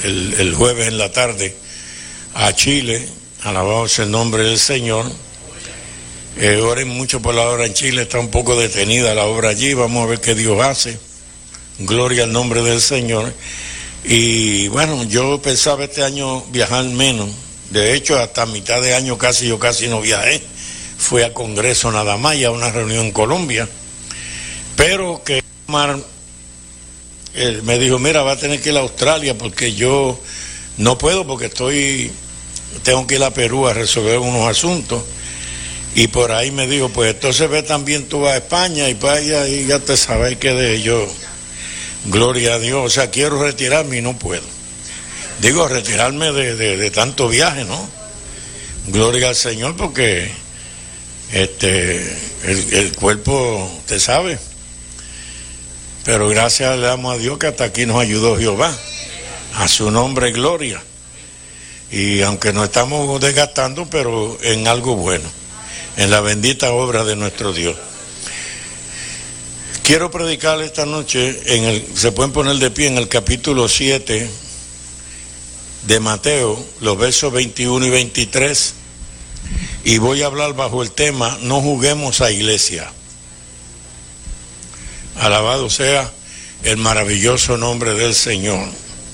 el jueves en la tarde a Chile, alabado sea el nombre del Señor. Oren mucho por la obra en Chile, está un poco detenida la obra allí, vamos a ver qué Dios hace. Gloria al nombre del Señor. Y bueno, yo pensaba este año viajar menos, de hecho hasta mitad de año yo casi no viajé, fui a congreso nada más y a una reunión en Colombia, pero que Omar me dijo, mira, va a tener que ir a Australia porque yo no puedo porque tengo que ir a Perú a resolver unos asuntos. Y por ahí me dijo, pues entonces ve también tú a España y para allá y ya te sabes que de ello, gloria a Dios, o sea, quiero retirarme y no puedo. Digo, retirarme de tanto viaje, ¿no? Gloria al Señor porque el cuerpo, te sabe. Pero gracias le damos a Dios que hasta aquí nos ayudó Jehová. A su nombre gloria. Y aunque nos estamos desgastando, pero en algo bueno, en la bendita obra de nuestro Dios. Quiero predicar esta noche, se pueden poner de pie en el capítulo 7 de Mateo, los versos 21 y 23, y voy a hablar bajo el tema, no juguemos a iglesia. Alabado sea el maravilloso nombre del Señor.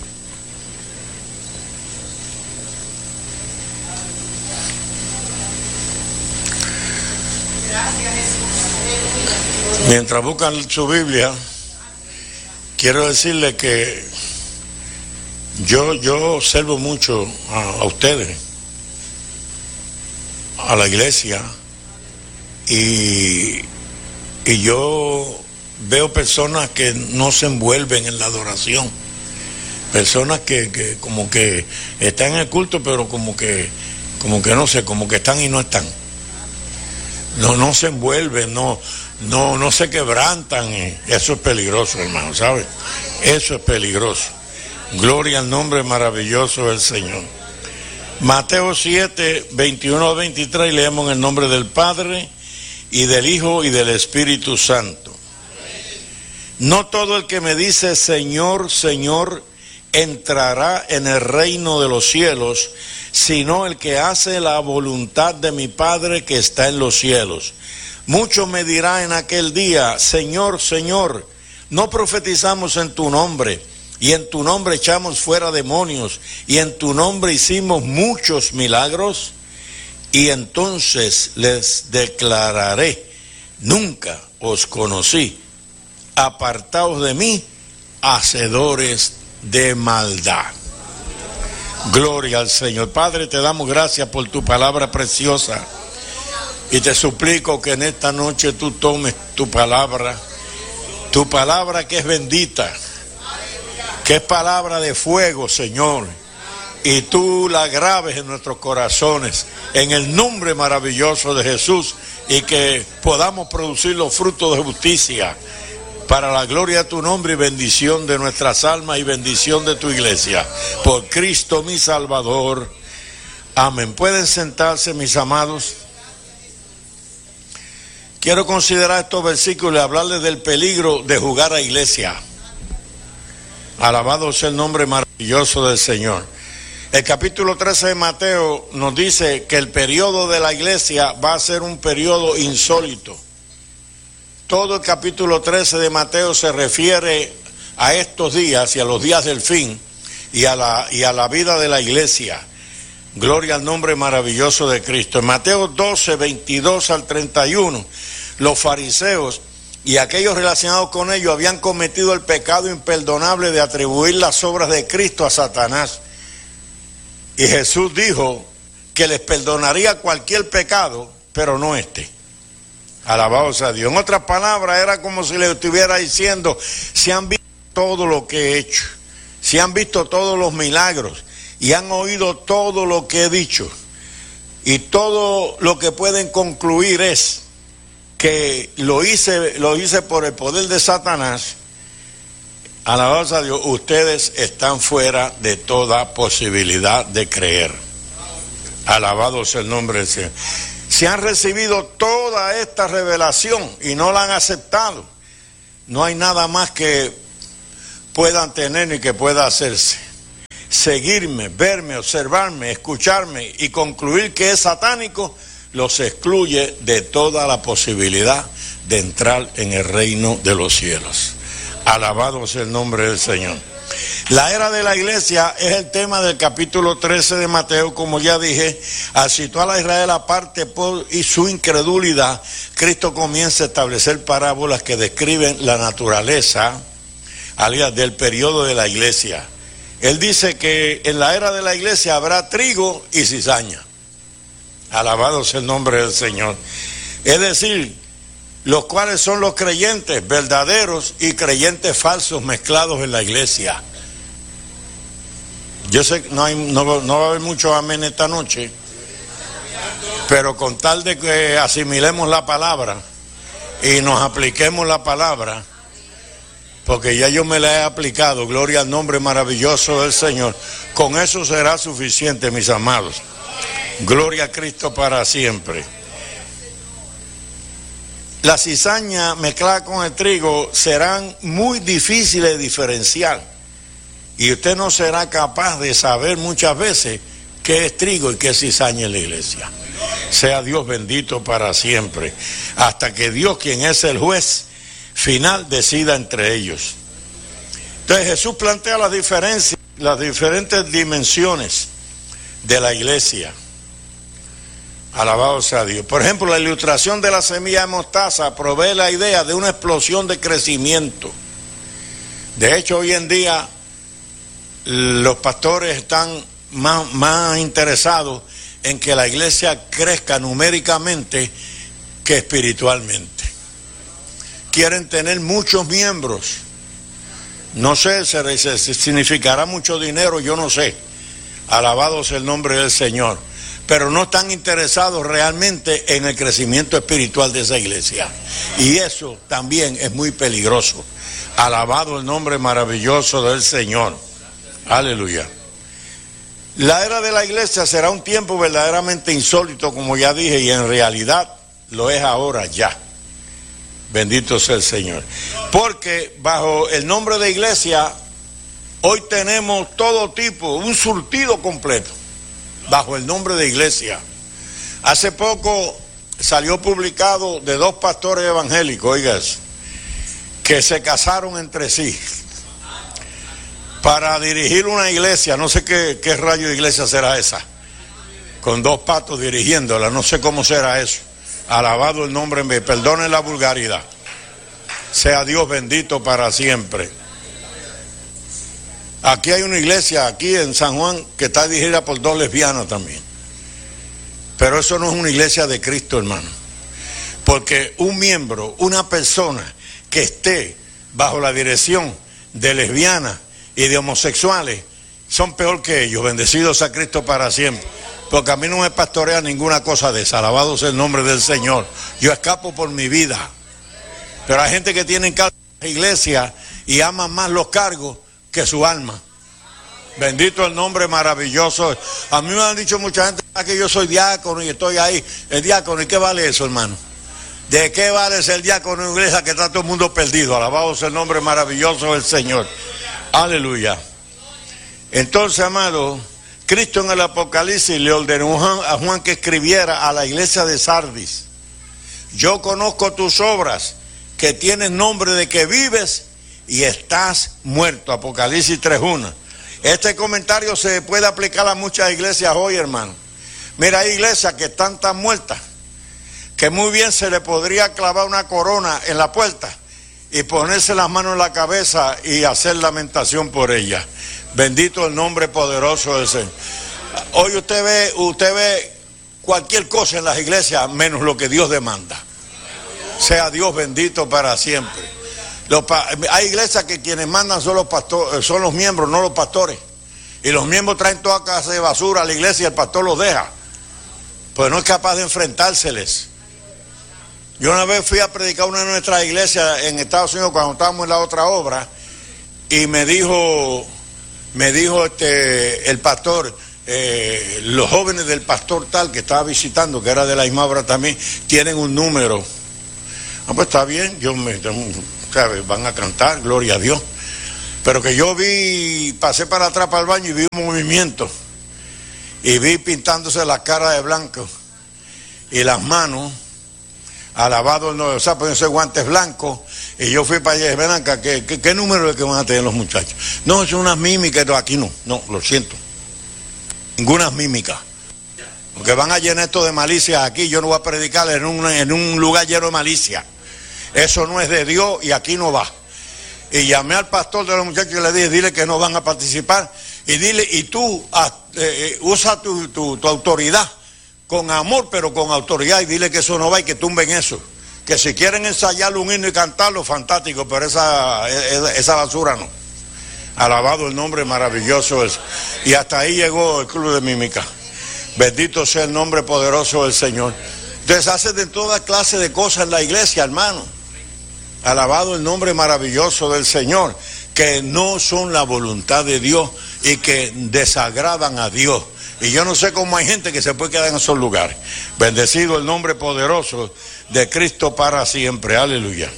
Mientras buscan su Biblia, quiero decirle que yo observo mucho a ustedes, a la iglesia, y yo veo personas que no se envuelven en la adoración, personas que como que están en el culto, pero como que no sé, como que están y no están. No se envuelven, no se quebrantan. Eso es peligroso, hermano, ¿sabes? Eso es peligroso. Gloria al nombre maravilloso del Señor. Mateo 7, 21 a 23, leemos en el nombre del Padre, y del Hijo, y del Espíritu Santo. No todo el que me dice Señor, Señor, entrará en el reino de los cielos, sino el que hace la voluntad de mi Padre que está en los cielos. Muchos me dirán en aquel día, Señor, Señor, no profetizamos en tu nombre, y en tu nombre echamos fuera demonios, y en tu nombre hicimos muchos milagros. Y entonces les declararé, nunca os conocí, apartaos de mí, hacedores de maldad. Gloria al Señor. Padre, te damos gracias por tu palabra preciosa, y te suplico que en esta noche tú tomes tu palabra que es bendita, que es palabra de fuego, Señor, y tú la grabes en nuestros corazones, en el nombre maravilloso de Jesús, y que podamos producir los frutos de justicia para la gloria de tu nombre y bendición de nuestras almas y bendición de tu iglesia. Por Cristo mi Salvador. Amén. Pueden sentarse, mis amados. Quiero considerar estos versículos y hablarles del peligro de jugar a iglesia. Alabado sea el nombre maravilloso del Señor. El capítulo 13 de Mateo nos dice que el periodo de la iglesia va a ser un periodo insólito. Todo el capítulo 13 de Mateo se refiere a estos días y a los días del fin y a la vida de la iglesia. Gloria al nombre maravilloso de Cristo. En Mateo 12, 22 al 31, los fariseos y aquellos relacionados con ellos habían cometido el pecado imperdonable de atribuir las obras de Cristo a Satanás. Y Jesús dijo que les perdonaría cualquier pecado, pero no este. Alabado sea Dios. En otras palabras, era como si le estuviera diciendo, si han visto todo lo que he hecho, si han visto todos los milagros y han oído todo lo que he dicho, y todo lo que pueden concluir es que lo hice por el poder de Satanás, alabado sea Dios, ustedes están fuera de toda posibilidad de creer. Alabado sea el nombre del Señor. Si han recibido toda esta revelación y no la han aceptado, no hay nada más que puedan tener ni que pueda hacerse. seguirme, verme, observarme, escucharme y concluir que es satánico, los excluye de toda la posibilidad de entrar en el reino de los cielos. Alabado sea el nombre del Señor. La era de la iglesia es el tema del capítulo 13 de Mateo, como ya dije. Al situar a Israel aparte por su incredulidad, Cristo comienza a establecer parábolas que describen la naturaleza del periodo de la iglesia. Él dice que en la era de la iglesia habrá trigo y cizaña. Alabado sea el nombre del Señor. Es decir, los cuales son los creyentes verdaderos y creyentes falsos mezclados en la iglesia. Yo sé que no va a haber mucho amén esta noche, pero con tal de que asimilemos la palabra y nos apliquemos la palabra, porque ya yo me la he aplicado, gloria al nombre maravilloso del Señor, con eso será suficiente, mis amados. Gloria a Cristo para siempre. La cizaña mezclada con el trigo serán muy difíciles de diferenciar y usted no será capaz de saber muchas veces qué es trigo y qué es cizaña en la iglesia. Sea Dios bendito para siempre, hasta que Dios, quien es el juez final, decida entre ellos. Entonces Jesús plantea las diferencias, las diferentes dimensiones de la iglesia. Alabado sea Dios. Por ejemplo, la ilustración de la semilla de mostaza provee la idea de una explosión de crecimiento. De hecho, hoy en día los pastores están más interesados en que la iglesia crezca numéricamente que espiritualmente. Quieren tener muchos miembros. No sé, significará mucho dinero, yo no sé. Alabado sea el nombre del Señor. Pero no están interesados realmente en el crecimiento espiritual de esa iglesia. Y eso también es muy peligroso. Alabado el nombre maravilloso del Señor. Aleluya. La era de la iglesia será un tiempo verdaderamente insólito, como ya dije, y en realidad lo es ahora ya. Bendito sea el Señor. Porque bajo el nombre de iglesia, hoy tenemos todo tipo, un surtido completo. Bajo el nombre de iglesia. Hace poco salió publicado de dos pastores evangélicos, oigas, que se casaron entre sí para dirigir una iglesia. No sé qué rayo de iglesia será esa, con dos patos dirigiéndola, no sé cómo será eso. Alabado el nombre, me perdonen la vulgaridad. Sea Dios bendito para siempre. Aquí hay una iglesia, aquí en San Juan, que está dirigida por dos lesbianas también. Pero eso no es una iglesia de Cristo, hermano. Porque un miembro, una persona que esté bajo la dirección de lesbianas y de homosexuales, son peor que ellos. Bendecidos a Cristo para siempre. Porque a mí no me pastorea ninguna cosa de esa. Alabado sea el nombre del Señor. Yo escapo por mi vida. Pero hay gente que tiene cargos en la iglesia y aman más los cargos que su alma. Bendito el nombre maravilloso. A mí me han dicho mucha gente que yo soy diácono y estoy ahí. El diácono, ¿y qué vale eso, hermano? ¿De qué vale ser diácono en una iglesia que está todo el mundo perdido? Alabado sea el nombre maravilloso del Señor. Aleluya. Entonces, amado, Cristo en el Apocalipsis le ordenó a Juan que escribiera a la iglesia de Sardis: yo conozco tus obras, que tienes nombre de que vives y estás muerto. Apocalipsis 3:1. Este comentario se puede aplicar a muchas iglesias hoy, hermano. Mira, hay iglesias que están tan muertas que muy bien se le podría clavar una corona en la puerta y ponerse las manos en la cabeza y hacer lamentación por ella. Bendito el nombre poderoso del Señor. Hoy usted ve cualquier cosa en las iglesias menos lo que Dios demanda. Sea Dios bendito para siempre. Hay iglesias que quienes mandan son los pastores, son los miembros, no los pastores. Y los miembros traen toda clase de basura a la iglesia y el pastor los deja. Pues no es capaz de enfrentárseles. Yo una vez fui a predicar una de nuestras iglesias en Estados Unidos cuando estábamos en la otra obra y me dijo el pastor, los jóvenes del pastor tal que estaba visitando, que era de la misma obra también, tienen un número. Ah, pues está bien, ¿sabes? Van a cantar, gloria a Dios. Pero que yo pasé para atrás para el baño y vi un movimiento. Y vi pintándose la cara de blanco y las manos, alabado el nombre, o sea, poniéndose guantes blancos. Y yo fui para allá y dije, ven acá, ¿qué número es que van a tener los muchachos? No, son unas mímicas, no, aquí no, lo siento. Ninguna mímica. Porque van a llenar esto de malicia aquí, yo no voy a predicar en un lugar lleno de malicia. Eso no es de Dios y aquí no va. Y llamé al pastor de los muchachos y le dije, dile que no van a participar. Y dile, y tú usa tu autoridad con amor, pero con autoridad, y dile que eso no va y que tumben eso. Que si quieren ensayarlo un himno y cantarlo, fantástico, pero esa basura no. Alabado el nombre maravilloso. Y hasta ahí llegó el club de mímica. Bendito sea el nombre poderoso del Señor. Entonces hacen de toda clase de cosas en la iglesia, hermano. Alabado el nombre maravilloso del Señor, que no son la voluntad de Dios y que desagradan a Dios. Y yo no sé cómo hay gente que se puede quedar en esos lugares. Bendecido el nombre poderoso de Cristo para siempre. Aleluya.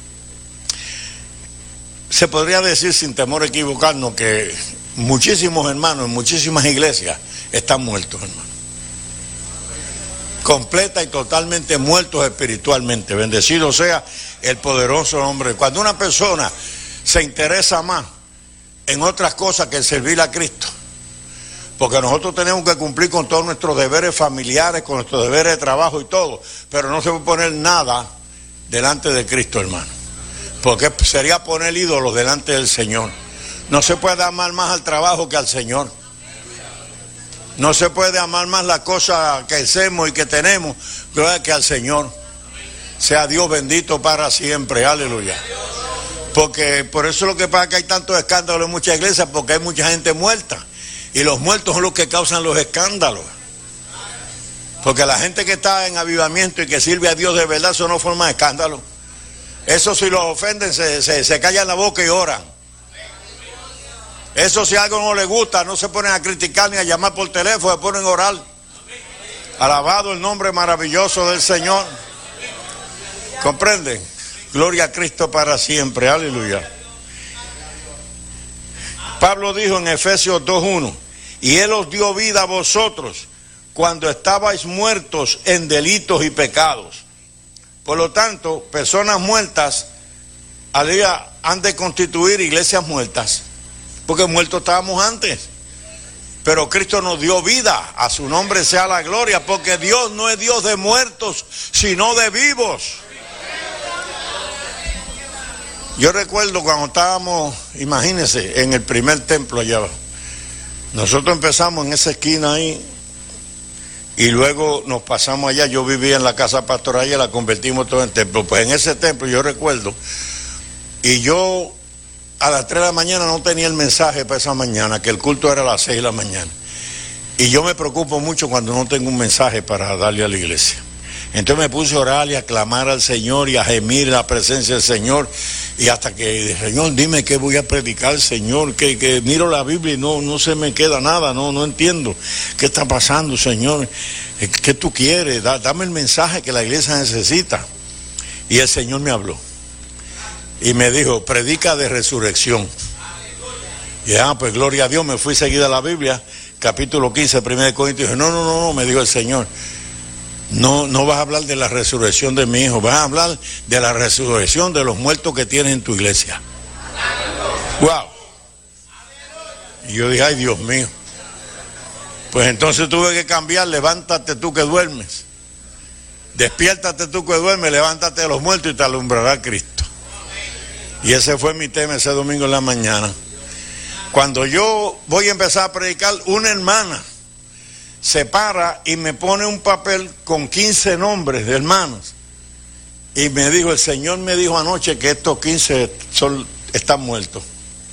Se podría decir sin temor a equivocarnos que muchísimos hermanos en muchísimas iglesias están muertos, hermano. Completa y totalmente muertos espiritualmente. Bendecido sea el poderoso nombre. Cuando una persona se interesa más en otras cosas que en servir a Cristo, porque nosotros tenemos que cumplir con todos nuestros deberes familiares, con nuestros deberes de trabajo y todo, pero no se puede poner nada delante de Cristo, hermano, porque sería poner ídolos delante del Señor. No se puede amar más al trabajo que al Señor. No se puede amar más las cosas que hacemos y que tenemos que al Señor. Sea Dios bendito para siempre, aleluya. Porque por eso es lo que pasa, que hay tantos escándalos en muchas iglesias, porque hay mucha gente muerta. Y los muertos son los que causan los escándalos. Porque la gente que está en avivamiento y que sirve a Dios de verdad, eso no forma escándalo. Eso si los ofenden, se callan la boca y oran. Eso si algo no les gusta, no se ponen a criticar ni a llamar por teléfono, se ponen a orar. Alabado el nombre maravilloso del Señor. ¿Comprenden? Gloria a Cristo para siempre, aleluya. Pablo dijo en Efesios 2:1, y Él os dio vida a vosotros cuando estabais muertos en delitos y pecados. Por lo tanto, personas muertas han de constituir iglesias muertas, porque muertos estábamos antes. Pero Cristo nos dio vida, a su nombre sea la gloria, porque Dios no es Dios de muertos, sino de vivos. Yo recuerdo cuando estábamos, imagínense, en el primer templo allá abajo. Nosotros empezamos en esa esquina ahí y luego nos pasamos allá. Yo vivía en la casa pastoral y la convertimos todo en templo. Pues en ese templo yo recuerdo, y yo a las 3 de la mañana no tenía el mensaje para esa mañana, que el culto era a las 6 de la mañana. Y yo me preocupo mucho cuando no tengo un mensaje para darle a la iglesia. Entonces me puse a orar y a clamar al Señor y a gemir la presencia del Señor. Y hasta que, Señor, dime qué voy a predicar, Señor, que miro la Biblia y no se me queda nada, no entiendo qué está pasando, Señor. ¿Qué tú quieres? Dame el mensaje que la iglesia necesita. Y el Señor me habló. Y me dijo, predica de resurrección. Y pues gloria a Dios, me fui seguida a la Biblia, capítulo 15, 1 Corintios. Y dije, no, me dijo el Señor. No vas a hablar de la resurrección de mi hijo, vas a hablar de la resurrección de los muertos que tienes en tu iglesia. ¡Wow! Y yo dije, ay Dios mío. Pues entonces tuve que cambiar, levántate tú que duermes. Despiértate tú que duermes, levántate de los muertos y te alumbrará Cristo. Y ese fue mi tema ese domingo en la mañana. Cuando yo voy a empezar a predicar, una hermana se para y me pone un papel con 15 nombres de hermanos. Y me dijo, el Señor me dijo anoche que estos 15 están muertos.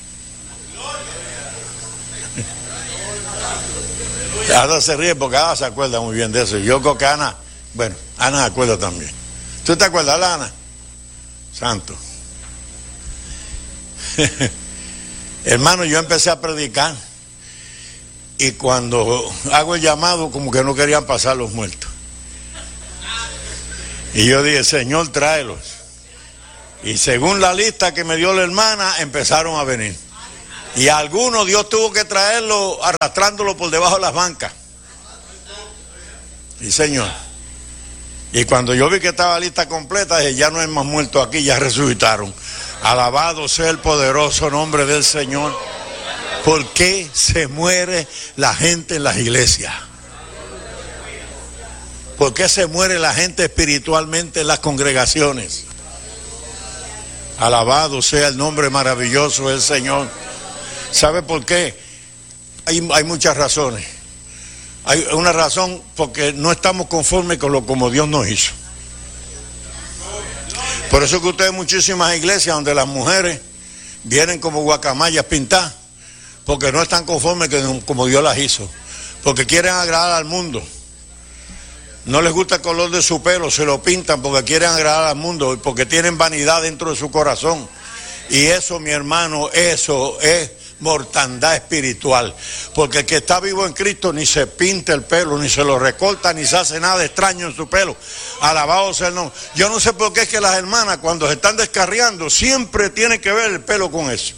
Ahora se ríe porque Ana se acuerda muy bien de eso. Yo creo que Ana se acuerda también. ¿Tú te acuerdas, Ana? Santo. Hermano, yo empecé a predicar. Y cuando hago el llamado, como que no querían pasar los muertos. Y yo dije, Señor, tráelos. Y según la lista que me dio la hermana, empezaron a venir. Y a algunos Dios tuvo que traerlo arrastrándolo por debajo de las bancas. Sí, Señor. Y cuando yo vi que estaba la lista completa, dije, ya no hay más muertos aquí, ya resucitaron. Alabado sea el poderoso nombre del Señor. ¿Por qué se muere la gente en las iglesias? ¿Por qué se muere la gente espiritualmente en las congregaciones? Alabado sea el nombre maravilloso del Señor. ¿Sabe por qué? Hay muchas razones. Hay una razón porque no estamos conformes con lo como Dios nos hizo. Por eso que ustedes muchísimas iglesias donde las mujeres vienen como guacamayas pintadas, porque no están conformes como Dios las hizo, porque quieren agradar al mundo. No les gusta el color de su pelo, se lo pintan porque quieren agradar al mundo y porque tienen vanidad dentro de su corazón. Y eso, mi hermano, eso es mortandad espiritual, porque el que está vivo en Cristo ni se pinta el pelo, ni se lo recorta, ni se hace nada extraño en su pelo. Alabado sea el nombre. Yo no sé por qué es que las hermanas cuando se están descarriando siempre tienen que ver el pelo con eso.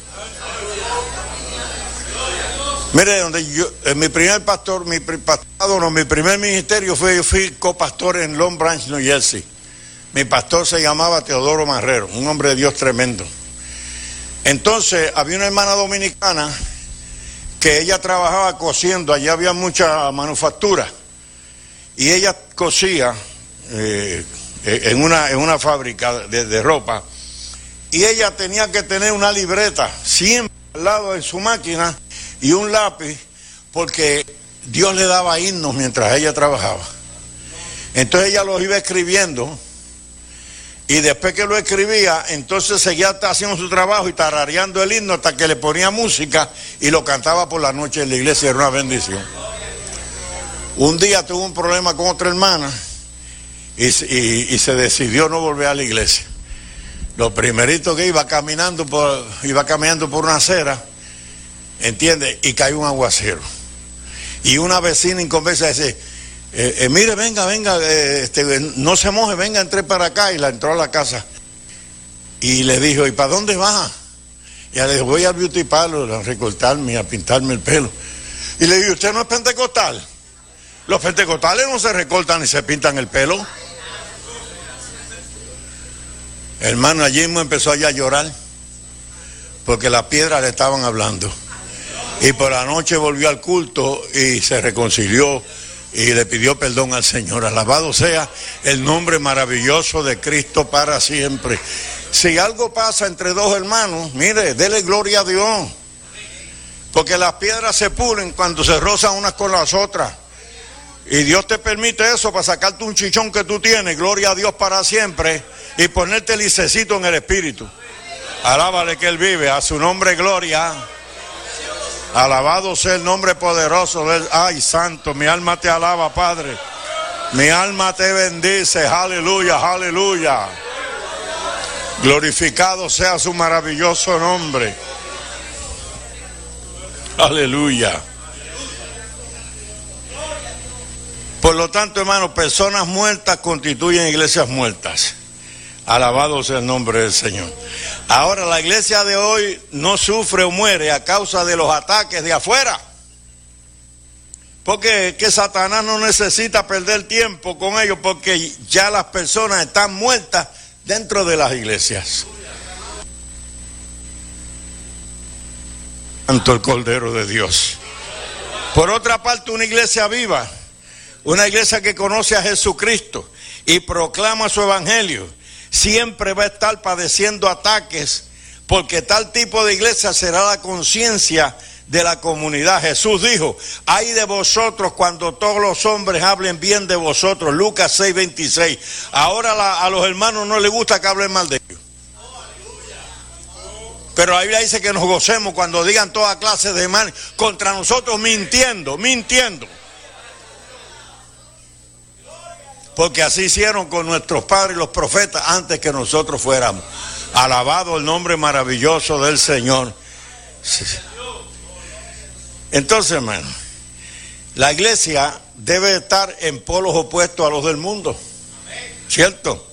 Mire, donde yo, mi primer pastor, mi primer ministerio yo fui copastor en Long Branch, New Jersey. Mi pastor se llamaba Teodoro Marrero, un hombre de Dios tremendo. Entonces había una hermana dominicana que ella trabajaba cosiendo, allá había mucha manufactura y ella cosía en una fábrica de ropa, y ella tenía que tener una libreta siempre al lado de su máquina y un lápiz, porque Dios le daba himnos mientras ella trabajaba. Entonces ella los iba escribiendo. Y después que lo escribía, entonces seguía haciendo su trabajo y tarareando el himno hasta que le ponía música y lo cantaba por la noche en la iglesia. Era una bendición. Un día tuvo un problema con otra hermana y se decidió no volver a la iglesia. Lo primerito que iba caminando por una acera, ¿entiende? Y cayó un aguacero. Y una vecina inconversa dice, mire, venga, no se moje, venga, entré para acá. Y la entró a la casa y le dijo, ¿y para dónde vas? Y ella le dijo, voy al beauty parlor a recortarme, a pintarme el pelo. Y le dijo, ¿usted no es pentecostal? Los pentecostales no se recortan ni se pintan el pelo. Hermano, allí mismo empezó allá a llorar porque las piedras le estaban hablando. Y por la noche volvió al culto y se reconcilió y le pidió perdón al Señor. Alabado sea el nombre maravilloso de Cristo para siempre. Si algo pasa entre dos hermanos, mire, dele gloria a Dios, porque las piedras se pulen cuando se rozan unas con las otras, y Dios te permite eso para sacarte un chichón que tú tienes, gloria a Dios para siempre, y ponerte licecito en el espíritu. Alábale que Él vive, a su nombre gloria. Alabado sea el nombre poderoso de Él. Ay, santo, mi alma te alaba, Padre. Mi alma te bendice. Aleluya, aleluya. Glorificado sea su maravilloso nombre. Aleluya. Por lo tanto, hermanos, personas muertas constituyen iglesias muertas. Alabado sea el nombre del Señor. Ahora, la iglesia de hoy no sufre o muere a causa de los ataques de afuera. Porque que Satanás no necesita perder tiempo con ellos, porque ya las personas están muertas dentro de las iglesias. Santo el Cordero de Dios. Por otra parte, una iglesia viva, una iglesia que conoce a Jesucristo y proclama su evangelio, siempre va a estar padeciendo ataques, porque tal tipo de iglesia será la conciencia de la comunidad. Jesús dijo, ay de vosotros cuando todos los hombres hablen bien de vosotros. Lucas 6:26. Ahora a los hermanos no les gusta que hablen mal de ellos, pero la Biblia dice que nos gocemos cuando digan toda clase de mal contra nosotros, mintiendo. Porque así hicieron con nuestros padres los profetas antes que nosotros fuéramos. Alabado el nombre maravilloso del Señor. Entonces, hermano, la iglesia debe estar en polos opuestos a los del mundo, ¿cierto?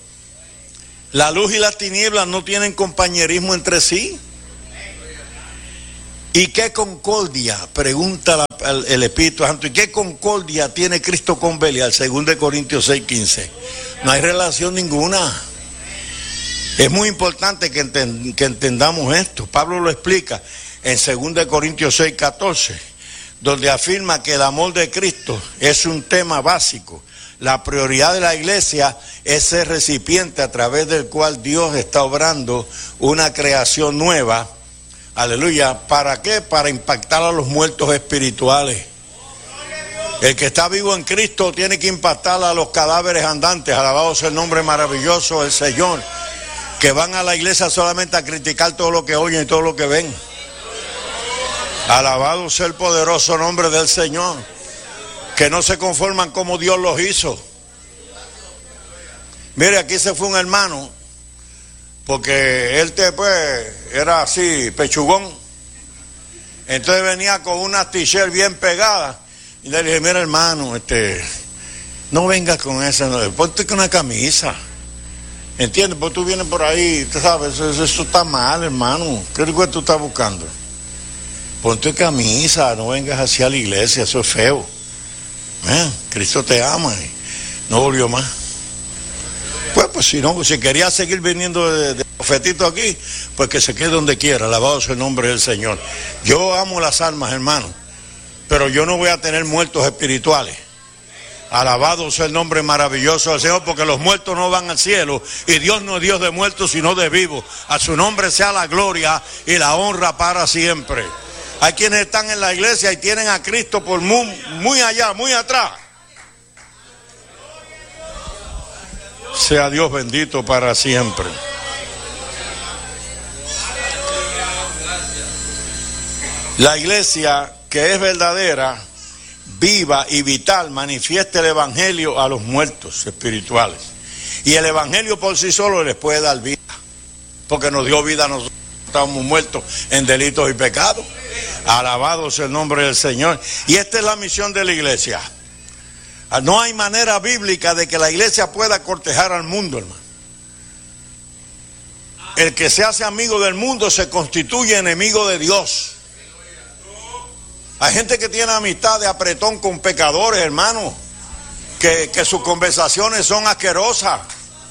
La luz y las tinieblas no tienen compañerismo entre sí. ¿Y qué concordia? Pregunta el Espíritu Santo. ¿Y qué concordia tiene Cristo con Belial? 2 Corintios 6:15. No hay relación ninguna. Es muy importante que entendamos esto. Pablo lo explica en 2 Corintios 6:14, donde afirma que el amor de Cristo es un tema básico. La prioridad de la iglesia es ser recipiente a través del cual Dios está obrando una creación nueva. Aleluya. ¿Para qué? Para impactar a los muertos espirituales. El que está vivo en Cristo tiene que impactar a los cadáveres andantes. Alabado sea el nombre maravilloso del Señor. Que van a la iglesia solamente a criticar todo lo que oyen y todo lo que ven. Alabado sea el poderoso nombre del Señor. Que no se conforman como Dios los hizo. Mire, aquí se fue un hermano, porque él era así, pechugón. Entonces venía con una t-shirt bien pegada. Y le dije, mira hermano, no vengas con esa, ponte con una camisa. ¿Entiendes? Porque tú vienes por ahí, tú sabes, eso está mal, hermano. ¿Qué es lo que tú estás buscando? Ponte camisa, no vengas hacia la iglesia, eso es feo. Cristo te ama y no volvió más. Pues si quería seguir viniendo de profetito aquí, pues que se quede donde quiera. Alabado sea el nombre del Señor. Yo amo las almas, hermano, pero yo no voy a tener muertos espirituales. Alabado sea el nombre maravilloso del Señor, porque los muertos no van al cielo y Dios no es Dios de muertos sino de vivos. A su nombre sea la gloria y la honra para siempre. Hay quienes están en la iglesia y tienen a Cristo por muy allá, muy atrás. Sea Dios bendito para siempre. La iglesia que es verdadera, viva y vital, manifiesta el evangelio a los muertos espirituales. Y el evangelio por sí solo les puede dar vida, porque nos dio vida a nosotros. Estamos muertos en delitos y pecados. Alabado sea el nombre del Señor. Y esta es la misión de la iglesia. No hay manera bíblica de que la iglesia pueda cortejar al mundo, hermano. El que se hace amigo del mundo se constituye enemigo de Dios. Hay gente que tiene amistad de apretón con pecadores, hermano, que sus conversaciones son asquerosas.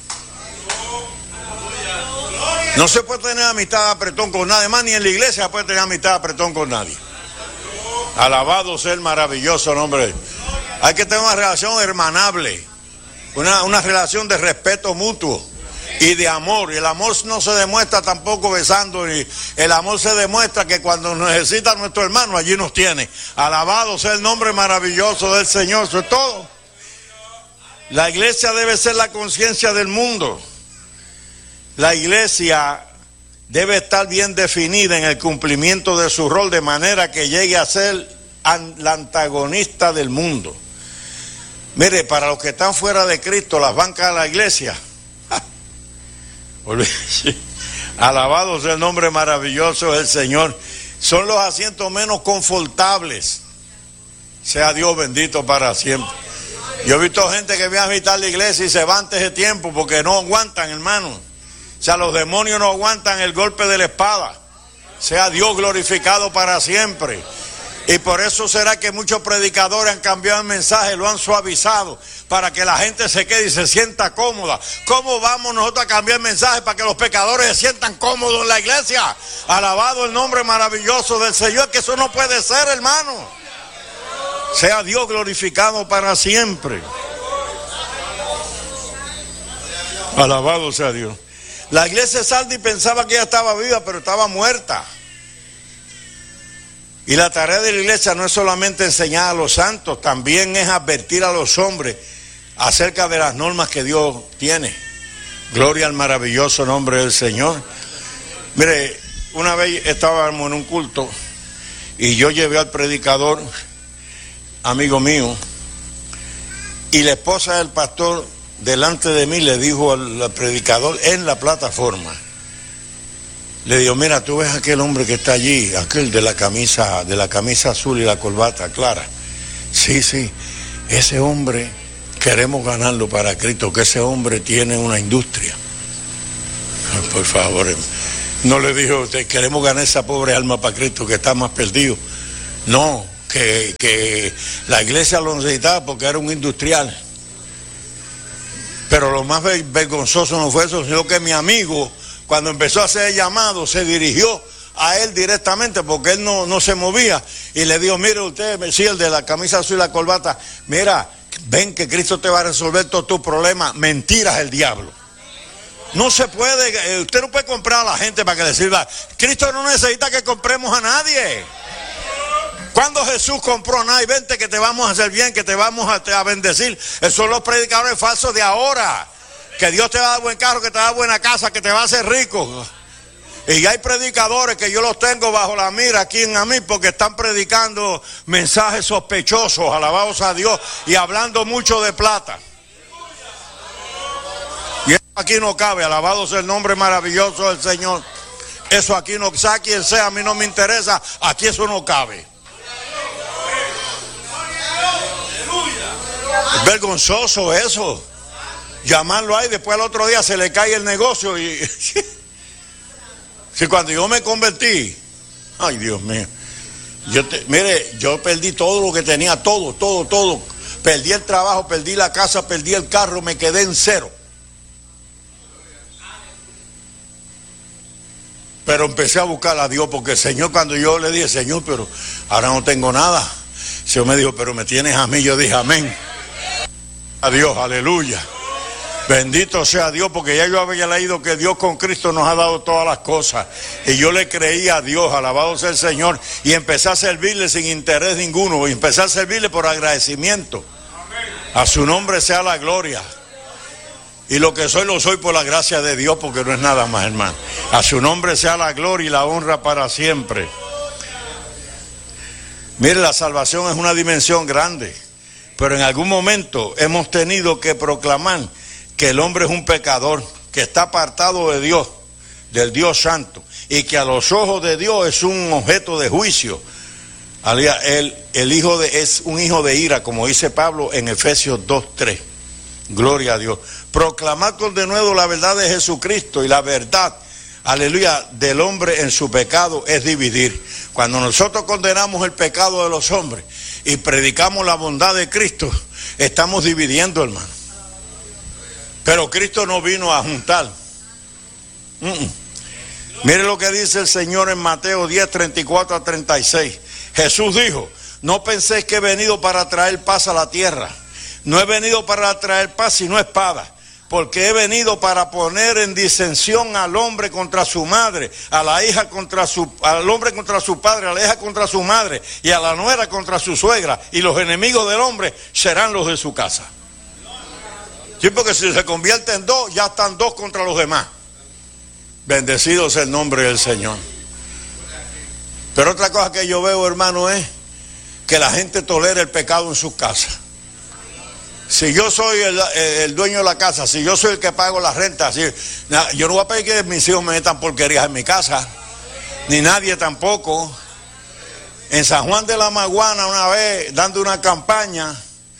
No se puede tener amistad de apretón con nadie, más ni en la iglesia se puede tener amistad de apretón con nadie. Alabado sea el maravilloso nombre. Hay que tener una relación hermanable, una relación de respeto mutuo y de amor. Y el amor no se demuestra tampoco besando, y el amor se demuestra que cuando necesita a nuestro hermano, allí nos tiene. Alabado sea el nombre maravilloso del Señor. Eso es todo. La iglesia debe ser la conciencia del mundo. La iglesia debe estar bien definida en el cumplimiento de su rol, de manera que llegue a ser la antagonista del mundo. Mire, para los que están fuera de Cristo, las bancas de la iglesia, alabado sea el nombre maravilloso del Señor, son los asientos menos confortables. Sea Dios bendito para siempre. Yo he visto gente que viene a visitar la iglesia y se va antes de tiempo porque no aguantan, hermano. O sea, los demonios no aguantan el golpe de la espada. Sea Dios glorificado para siempre. Y por eso será que muchos predicadores han cambiado el mensaje, lo han suavizado, para que la gente se quede y se sienta cómoda. ¿Cómo vamos nosotros a cambiar el mensaje para que los pecadores se sientan cómodos en la iglesia? Alabado el nombre maravilloso del Señor, que eso no puede ser, hermano. Sea Dios glorificado para siempre. Alabado sea Dios. La iglesia de Sardis pensaba que ella estaba viva, pero estaba muerta. Y la tarea de la iglesia no es solamente enseñar a los santos, también es advertir a los hombres acerca de las normas que Dios tiene. Gloria al maravilloso nombre del Señor. Mire, una vez estábamos en un culto y yo llevé al predicador, amigo mío, y la esposa del pastor delante de mí le dijo al predicador en la plataforma, le dijo, mira, tú ves aquel hombre que está allí, aquel de la camisa azul y la corbata clara. Sí, ese hombre queremos ganarlo para Cristo, que ese hombre tiene una industria. Por favor, No le dijo, queremos ganar esa pobre alma para Cristo que está más perdido. No, que la iglesia lo necesitaba porque era un industrial. Pero lo más vergonzoso no fue eso, sino que mi amigo, cuando empezó a hacer el llamado, se dirigió a él directamente porque él no se movía y le dijo, mire usted, sí, el de la camisa azul y la corbata, mira, ven que Cristo te va a resolver todos tus problemas. Mentiras el diablo. No se puede, usted no puede comprar a la gente para que le sirva. Cristo no necesita que compremos a nadie. Cuando Jesús compró a nadie, vente que te vamos a hacer bien, que te vamos a bendecir. Esos son los predicadores falsos de ahora. Que Dios te va a dar buen carro, que te va a dar buena casa, que te va a hacer rico. Y hay predicadores que yo los tengo bajo la mira aquí en mí porque están predicando mensajes sospechosos, alabados a Dios, y hablando mucho de plata. Y eso aquí no cabe, alabado sea el nombre maravilloso del Señor. Eso aquí no, sea quien sea, a mí no me interesa, aquí eso no cabe. Es vergonzoso eso. Llamarlo ahí, después al otro día se le cae el negocio y... Si cuando yo me convertí, ay Dios mío, mire, yo perdí todo lo que tenía, todo. Perdí el trabajo, perdí la casa, perdí el carro, me quedé en cero. Pero empecé a buscar a Dios porque el Señor, cuando yo le dije, Señor, pero ahora no tengo nada. El Señor me dijo, pero me tienes a mí. Yo dije, amén. A Dios, aleluya. Bendito sea Dios, porque ya yo había leído que Dios con Cristo nos ha dado todas las cosas. Y yo le creí a Dios, alabado sea el Señor. Y empecé a servirle sin interés ninguno. Y empecé a servirle por agradecimiento. A su nombre sea la gloria. Y lo que soy, lo soy por la gracia de Dios, porque no es nada más, hermano. A su nombre sea la gloria y la honra para siempre. Mire, la salvación es una dimensión grande. Pero en algún momento hemos tenido que proclamar que el hombre es un pecador, que está apartado de Dios, del Dios Santo, y que a los ojos de Dios es un objeto de juicio. El hijo es un hijo de ira, como dice Pablo en Efesios 2:3. Gloria a Dios. Proclamar con de nuevo la verdad de Jesucristo, y la verdad, aleluya, del hombre en su pecado es dividir. Cuando nosotros condenamos el pecado de los hombres y predicamos la bondad de Cristo, estamos dividiendo, hermano. Pero Cristo no vino a juntar. Mire lo que dice el Señor en Mateo 10:34-36. Jesús dijo, no penséis que he venido para traer paz a la tierra. No he venido para traer paz sino espada. Porque he venido para poner en disensión al hombre contra su madre, a la hija al hombre contra su padre, a la hija contra su madre, y a la nuera contra su suegra. Y los enemigos del hombre serán los de su casa. Sí, porque si se convierte en dos, ya están dos contra los demás. Bendecido sea el nombre del Señor. Pero otra cosa que yo veo, hermano, es que la gente tolera el pecado en sus casas. Si yo soy el dueño de la casa, si yo soy el que pago la renta, yo no voy a pedir que mis hijos me metan porquerías en mi casa, ni nadie tampoco. En San Juan de la Maguana, una vez, dando una campaña,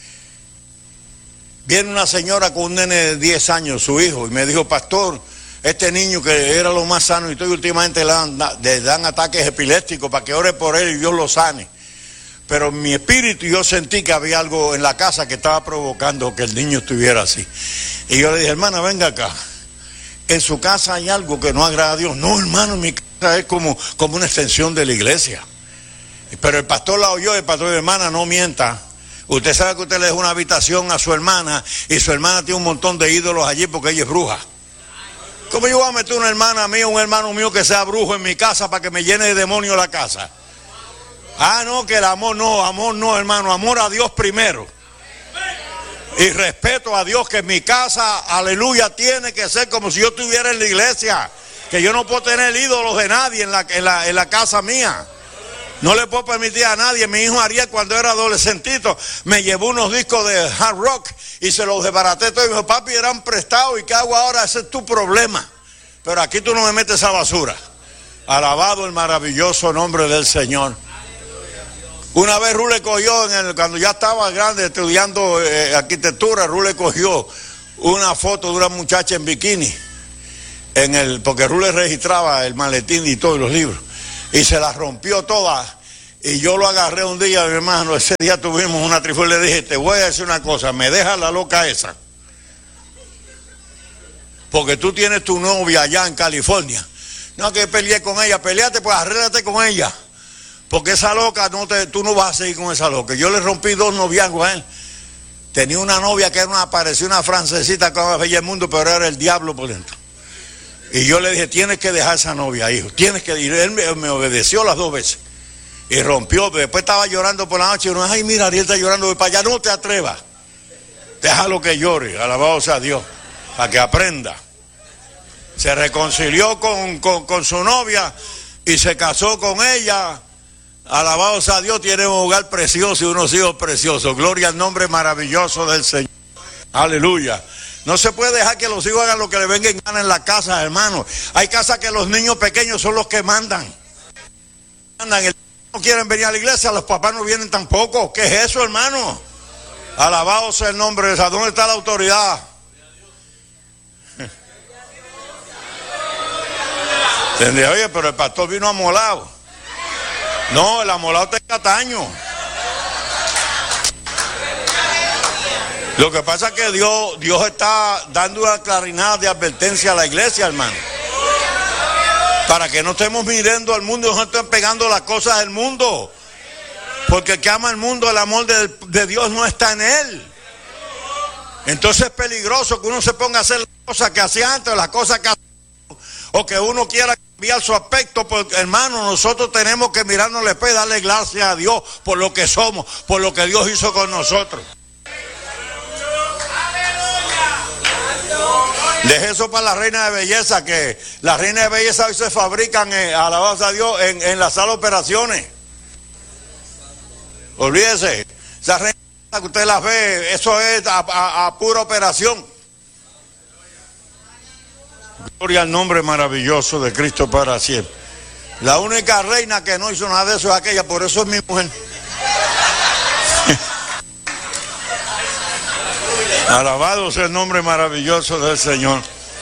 viene una señora con un nene de 10 años, su hijo, y me dijo, pastor, este niño que era lo más sano y todo, últimamente le dan ataques epilépticos para que ore por él y Dios lo sane. Pero en mi espíritu yo sentí que había algo en la casa que estaba provocando que el niño estuviera así. Y yo le dije, hermana, venga acá. En su casa hay algo que no agrada a Dios. No, hermano, en mi casa es como una extensión de la iglesia. Pero el pastor la oyó, el pastor dijo, hermana, no mienta. Usted sabe que usted le dejó una habitación a su hermana y su hermana tiene un montón de ídolos allí porque ella es bruja. ¿Cómo yo voy a meter una hermana mía, un hermano mío que sea brujo en mi casa para que me llene de demonios la casa? Ah, no, que el amor no, hermano, amor a Dios primero. Y respeto a Dios, que en mi casa, aleluya, tiene que ser como si yo estuviera en la iglesia. Que yo no puedo tener ídolos de nadie en la casa mía. No le puedo permitir a nadie. Mi hijo Ariel, cuando era adolescentito, me llevó unos discos de hard rock y se los desbaraté todo. Y me dijo, papi, eran prestados, ¿y qué hago ahora? Ese es tu problema. Pero aquí tú no me metes esa basura. Alabado el maravilloso nombre del Señor. Una vez Rule cogió, cuando ya estaba grande estudiando arquitectura, Rule cogió una foto de una muchacha en bikini porque Ruth le registraba el maletín y todos los libros, y se las rompió todas. Y yo lo agarré un día, mi hermano, ese día tuvimos una trifulca y le dije, te voy a decir una cosa, me deja la loca esa. Porque tú tienes tu novia allá en California. No, que peleé con ella, peleate, pues arréglate con ella. Porque esa loca, tú no vas a seguir con esa loca. Yo le rompí 2 noviazgos a él. Tenía una novia que parecía una francesita con la bella del mundo, pero era el diablo por dentro. Y yo le dije, tienes que dejar esa novia, hijo, tienes que ir. Él me obedeció las 2 veces. Y rompió, después estaba llorando por la noche, y uno, ay, mira, Ariel está llorando, voy para allá, no te atrevas. Déjalo que llore, alabado sea Dios, para que aprenda. Se reconcilió con su novia y se casó con ella. Alabado sea Dios, tiene un hogar precioso y unos hijos preciosos. Gloria al nombre maravilloso del Señor. Aleluya. No se puede dejar que los hijos hagan lo que le venga en gana en la casa, hermano. Hay casas que los niños pequeños son los que mandan. No quieren venir a la iglesia, los papás no vienen tampoco. ¿Qué es eso, hermano? Alabado sea el nombre de Dios. ¿Dónde está la autoridad? Oye, pero el pastor vino amolado. No, el amolado está en Cataño. Lo que pasa es que Dios está dando una claridad de advertencia a la iglesia, hermano. Para que no estemos mirando al mundo y no estén pegando las cosas del mundo. Porque el que ama el mundo, el amor de Dios no está en él. Entonces es peligroso que uno se ponga a hacer las cosas que hacía antes, las cosas que hacía, o que uno quiera cambiar su aspecto. Porque, hermano, nosotros tenemos que mirarnos al espejo y darle gracias a Dios por lo que somos, por lo que Dios hizo con nosotros. Deje eso para la reina de belleza, que las reinas de belleza hoy se fabrican, alabados a Dios, en la sala de operaciones. Olvídese, esas reinas que usted las ve, eso es a pura operación. Gloria al nombre maravilloso de Cristo para siempre. La única reina que no hizo nada de eso es aquella, por eso es mi mujer. Alabado sea el nombre maravilloso del Señor.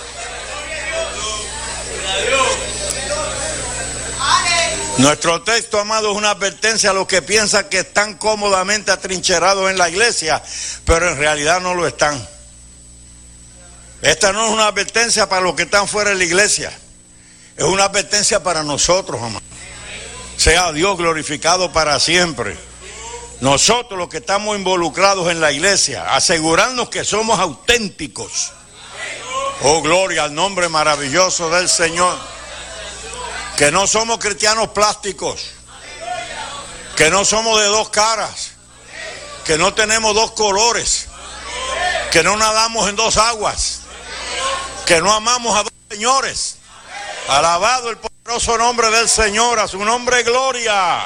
Nuestro texto, amado, es una advertencia a los que piensan que están cómodamente atrincherados en la iglesia, pero en realidad no lo están. Esta no es una advertencia para los que están fuera de la iglesia, es una advertencia para nosotros, amado. Sea Dios glorificado para siempre. Nosotros los que estamos involucrados en la iglesia, asegurarnos que somos auténticos. Oh, gloria al nombre maravilloso del Señor. Que no somos cristianos plásticos. Que no somos de 2 caras. Que no tenemos 2 colores. Que no nadamos en 2 aguas. Que no amamos a 2 señores. Alabado el poderoso nombre del Señor, a su nombre gloria.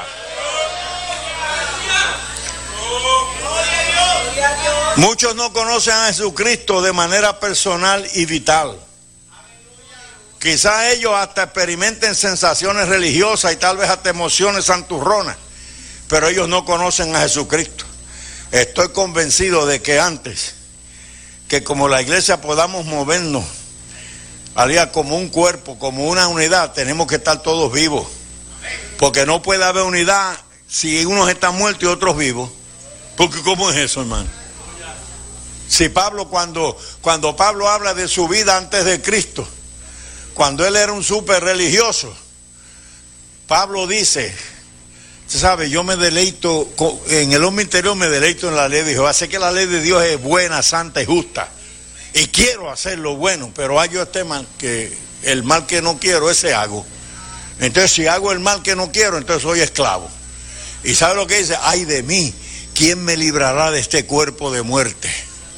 Muchos no conocen a Jesucristo de manera personal y vital. Quizás ellos hasta experimenten sensaciones religiosas y tal vez hasta emociones santurronas, pero ellos no conocen a Jesucristo. Estoy convencido de que antes que como la iglesia podamos movernos como un cuerpo, como una unidad, tenemos que estar todos vivos, porque no puede haber unidad si unos están muertos y otros vivos. Porque ¿cómo es eso, hermano? Si Pablo, cuando Pablo habla de su vida antes de Cristo, cuando él era un súper religioso, Pablo dice, usted sabe, yo me deleito, en el hombre interior me deleito en la ley de Jehová. Sé que la ley de Dios es buena, santa y justa, y quiero hacer lo bueno, pero hay yo este mal, que el mal que no quiero, ese hago. Entonces si hago el mal que no quiero, entonces soy esclavo. ¿Y sabe lo que dice? Ay de mí, ¿quién me librará de este cuerpo de muerte?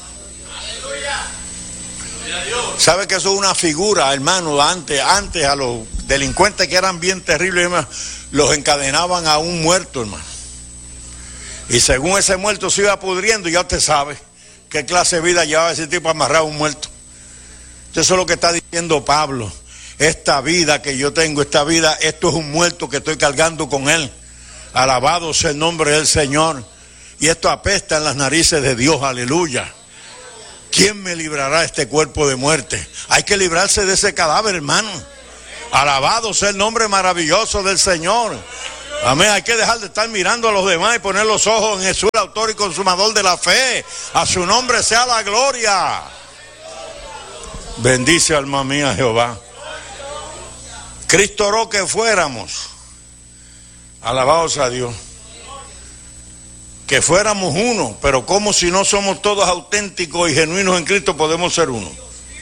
¿Sabe que eso es una figura, hermano? Antes a los delincuentes que eran bien terribles, hermano, los encadenaban a un muerto, hermano. Y según ese muerto se iba pudriendo, ya usted sabe qué clase de vida llevaba ese tipo amarrado a un muerto. Entonces eso es lo que está diciendo Pablo. Esta vida que yo tengo, esta vida, esto es un muerto que estoy cargando con él. Alabado sea el nombre del Señor. Y esto apesta en las narices de Dios, aleluya. ¿quién me librará de este cuerpo de muerte? Hay que librarse de ese cadáver, hermano. Alabado sea el nombre maravilloso del Señor. Amén. Hay que dejar de estar mirando a los demás y poner los ojos en Jesús, el autor y consumador de la fe. A su nombre sea la gloria. Bendice, alma mía, Jehová. Cristo oró que fuéramos, alabados a Dios, que fuéramos uno, pero como si no somos todos auténticos y genuinos en Cristo, podemos ser uno.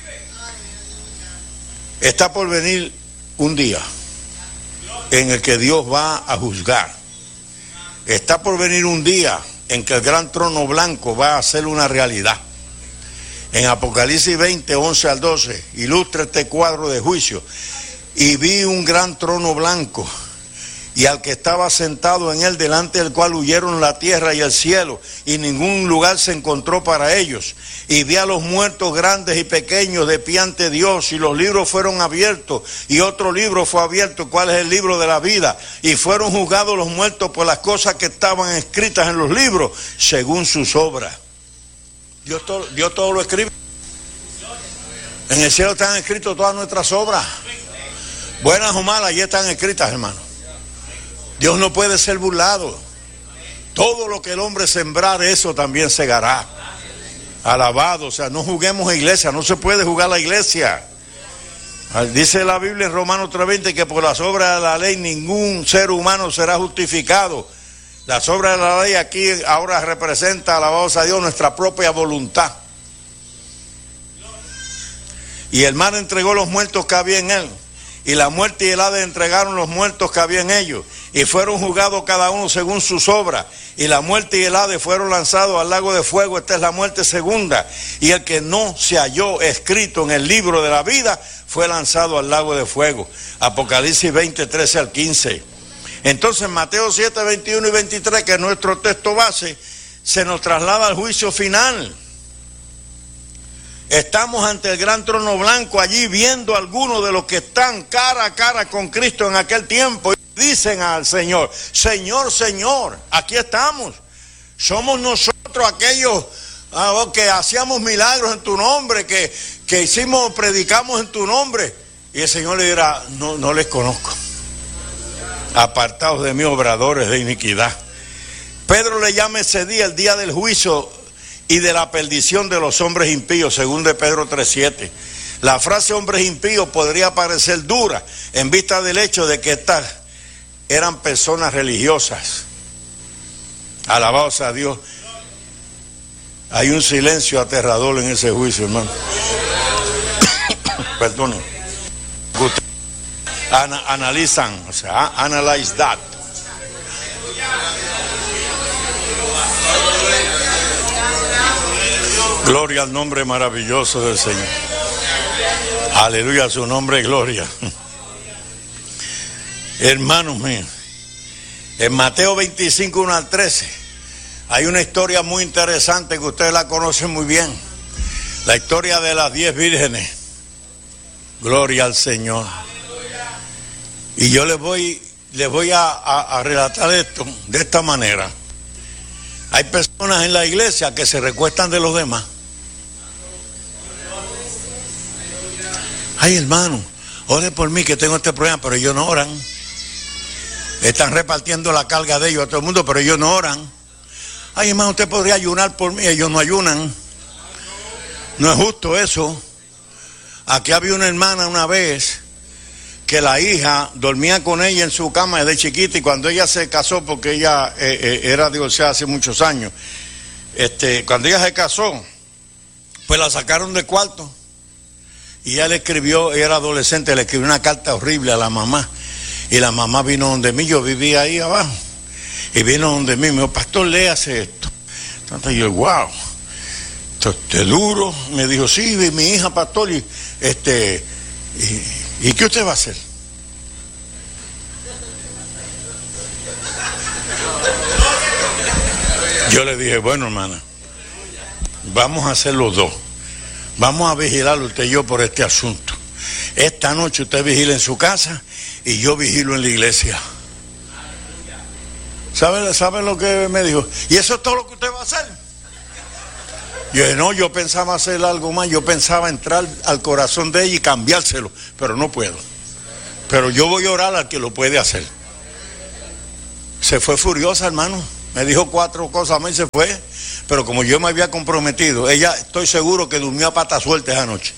Está por venir un día en el que Dios va a juzgar. Está por venir un día en que el gran trono blanco va a ser una realidad. En Apocalipsis 20, 11 al 12, ilustra este cuadro de juicio. Y vi un gran trono blanco, y al que estaba sentado en él, delante del cual huyeron la tierra y el cielo, y ningún lugar se encontró para ellos. Y vi a los muertos grandes y pequeños de pie ante Dios, y los libros fueron abiertos, y otro libro fue abierto, cuál es el libro de la vida. Y fueron juzgados los muertos por las cosas que estaban escritas en los libros, según sus obras. Dios todo lo escribe. En el cielo están escritas todas nuestras obras. Buenas o malas, allí están escritas, hermano. Dios no puede ser burlado. Todo lo que el hombre sembrar, eso también segará. Alabado, o sea, no juguemos a iglesia, no se puede jugar a la iglesia. Dice la Biblia en Romanos 3:20 que por las obras de la ley ningún ser humano será justificado. Las obras de la ley aquí ahora representa, alabados a Dios, nuestra propia voluntad. Y el mar entregó los muertos que había en él, y la muerte y el Hades entregaron los muertos que había en ellos, y fueron juzgados cada uno según sus obras, y la muerte y el Hades fueron lanzados al lago de fuego. Esta es la muerte segunda, y el que no se halló escrito en el libro de la vida fue lanzado al lago de fuego. Apocalipsis 20, 13 al 15. Entonces Mateo 7, 21 y 23, que es nuestro texto base, se nos traslada al juicio final. Estamos ante el gran trono blanco, allí viendo a algunos de los que están cara a cara con Cristo en aquel tiempo, y dicen al Señor: Señor, Señor, aquí estamos. Somos nosotros aquellos que hacíamos milagros en tu nombre, que predicamos en tu nombre. Y el Señor le dirá: no les conozco. Apartados de mí, obradores de iniquidad. Pedro le llama ese día el día del juicio y de la perdición de los hombres impíos, según de Pedro 3:7. La frase hombres impíos podría parecer dura en vista del hecho de que estas eran personas religiosas. Alabados a Dios. Hay un silencio aterrador en ese juicio, hermano. Perdón. Analizan, o sea, analyze that. Gloria al nombre maravilloso del Señor. Aleluya, a su nombre, gloria. Hermanos míos, en Mateo 25, 1 al 13, hay una historia muy interesante que ustedes la conocen muy bien. La historia de las 10 vírgenes. Gloria al Señor. Y yo les voy a relatar esto de esta manera. Hay personas en la iglesia que se recuestan de los demás. Ay, hermano, ore por mí que tengo este problema, pero ellos no oran. Están repartiendo la carga de ellos a todo el mundo, pero ellos no oran. Ay, hermano, usted podría ayunar por mí, ellos no ayunan. No es justo eso. Aquí había una hermana una vez que la hija dormía con ella en su cama desde chiquita, y cuando ella se casó, porque ella era divorciada hace muchos años, cuando ella se casó, pues la sacaron del cuarto, y ella le escribió, ella era adolescente, le escribió una carta horrible a la mamá, y la mamá vino donde mí, yo vivía ahí abajo, y vino donde mí, me dijo: pastor, léase esto. Entonces yo, wow, esto es duro. Me dijo: sí, mi hija, pastor, ¿y qué usted va a hacer? Yo le dije: bueno, hermana, vamos a hacer los dos. Vamos a vigilar usted y yo por este asunto. Esta noche usted vigila en su casa y yo vigilo en la iglesia. ¿Sabe lo que me dijo? ¿Y eso es todo lo que usted va a hacer? Yo dije, no, yo pensaba hacer algo más, yo pensaba entrar al corazón de ella y cambiárselo, pero no puedo. Pero yo voy a orar al que lo puede hacer. Se fue furiosa, hermano. Me dijo 4 cosas más y se fue. Pero como yo me había comprometido, ella estoy seguro que durmió a pata suelta esa noche.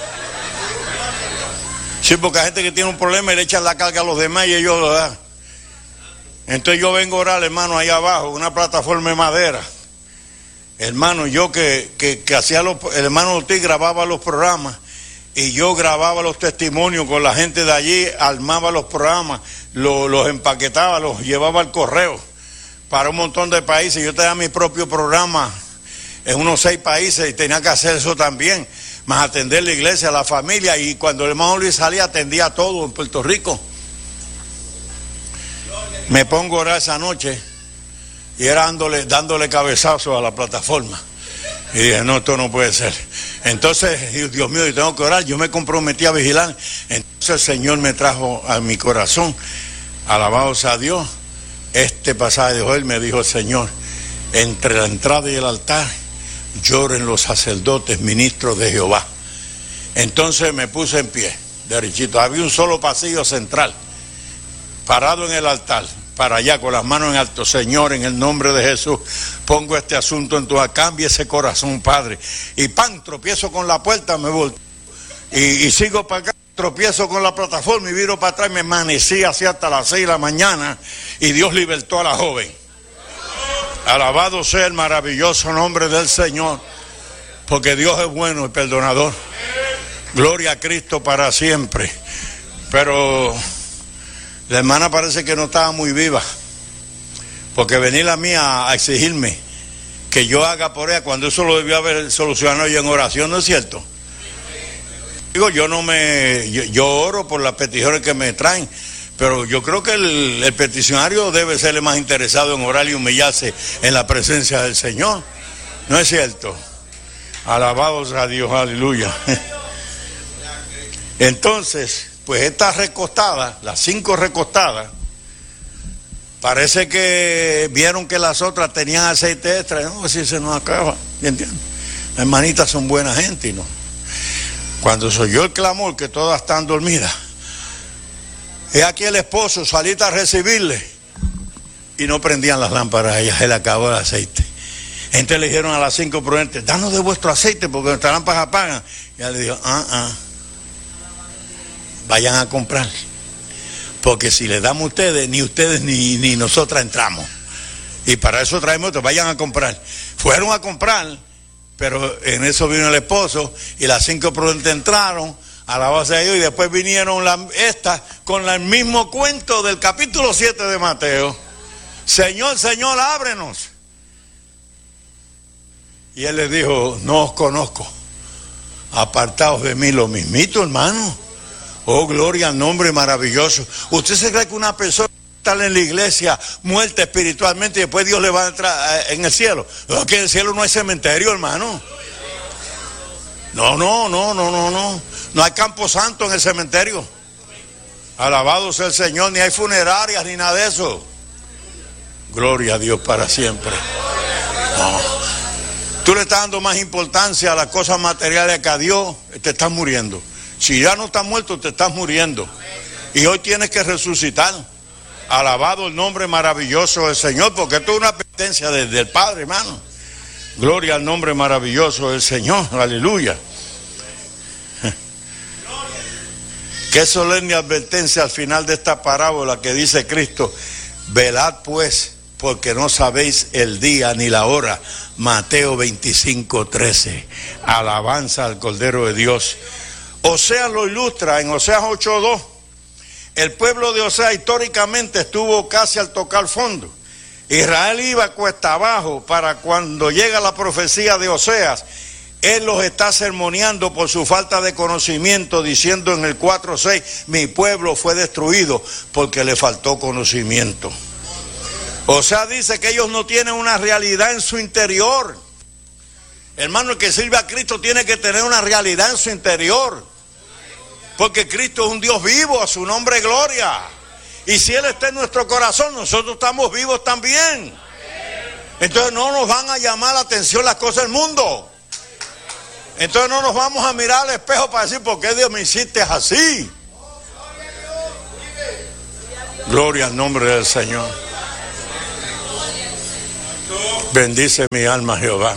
Sí, porque hay gente que tiene un problema y le echan la carga a los demás y ellos lo dan. Entonces yo vengo a orar, hermano, ahí abajo, una plataforma de madera. Hermano, yo que hacía el hermano Ortiz grababa los programas y yo grababa los testimonios con la gente de allí, armaba los programas, los empaquetaba, los llevaba al correo para un montón de países. Yo tenía mi propio programa en unos 6 países y tenía que hacer eso también, más atender la iglesia, la familia, y cuando el hermano Luis salía atendía todo en Puerto Rico. Me pongo a orar esa noche y era dándole cabezazos a la plataforma. Y dije, no, esto no puede ser. Entonces, Dios mío, yo tengo que orar. Yo me comprometí a vigilar. Entonces el Señor me trajo a mi corazón, alabado sea Dios, este pasaje de Joel. Me dijo el Señor, entre la entrada y el altar lloren los sacerdotes, ministros de Jehová. Entonces me puse en pie, derechito. Había un solo pasillo central, parado en el altar, para allá con las manos en alto. Señor, en el nombre de Jesús, pongo este asunto en tu mano, cambia ese corazón, Padre. Y ¡pam! Tropiezo con la puerta, me volteo y sigo para acá, tropiezo con la plataforma y viro para atrás. Me amanecí así hasta las 6 de la mañana y Dios libertó a la joven. Alabado sea el maravilloso nombre del Señor, porque Dios es bueno y perdonador. Gloria a Cristo para siempre. Pero la hermana parece que no estaba muy viva, porque venir a mí a exigirme que yo haga por ella cuando eso lo debió haber solucionado yo en oración, ¿no es cierto? Digo, yo oro por las peticiones que me traen, pero yo creo que el peticionario debe ser el más interesado en orar y humillarse en la presencia del Señor, ¿no es cierto? Alabados a Dios, aleluya. Entonces, pues estas recostadas, las 5 recostadas, parece que vieron que las otras tenían aceite extra. No, si se nos acaba, ¿entiendes? Las hermanitas son buena gente, ¿no? Cuando se oyó el clamor que todas están dormidas, es aquí el esposo, saliste a recibirle, y no prendían las lámparas, a ella se le acabó el aceite. Entonces le dijeron a las 5 prudentes, danos de vuestro aceite porque nuestras lámparas apagan. Y ella le dijo, vayan a comprar, porque si le damos a ustedes ni nosotras entramos, y para eso traemos otros. Vayan a comprar. Fueron a comprar, pero en eso vino el esposo y las 5 prudentes entraron a la base de ellos, y después vinieron estas con el mismo cuento del capítulo 7 de Mateo. Señor, Señor, ábrenos. Y él les dijo, no os conozco, apartaos de mí. Lo mismito, hermano. Oh, gloria al nombre maravilloso. ¿Usted se cree que una persona está en la iglesia muerta espiritualmente y después Dios le va a entrar en el cielo? Que en el cielo no hay cementerio, hermano. No. No hay campo santo en el cementerio. Alabado sea el Señor. Ni hay funerarias ni nada de eso. Gloria a Dios para siempre. No. Tú le estás dando más importancia a las cosas materiales que a Dios, te estás muriendo. Si ya no estás muerto, te estás muriendo. Y hoy tienes que resucitar. Alabado el nombre maravilloso del Señor, porque esto es una advertencia del Padre, hermano. Gloria al nombre maravilloso del Señor. Aleluya. Qué solemne advertencia al final de esta parábola que dice Cristo: velad pues, porque no sabéis el día ni la hora. Mateo 25:13. Alabanza al Cordero de Dios. Oseas lo ilustra en Oseas 8:2. El pueblo de Oseas históricamente estuvo casi al tocar fondo. Israel iba cuesta abajo para cuando llega la profecía de Oseas. Él los está sermoneando por su falta de conocimiento, diciendo en el 4:6, mi pueblo fue destruido porque le faltó conocimiento. Oseas dice que ellos no tienen una realidad en su interior. Hermano, el que sirve a Cristo tiene que tener una realidad en su interior, porque Cristo es un Dios vivo, a su nombre gloria. Y si Él está en nuestro corazón, nosotros estamos vivos también. Entonces no nos van a llamar la atención las cosas del mundo. Entonces no nos vamos a mirar al espejo para decir, ¿por qué Dios me hiciste así? Gloria al nombre del Señor. Bendice mi alma, Jehová.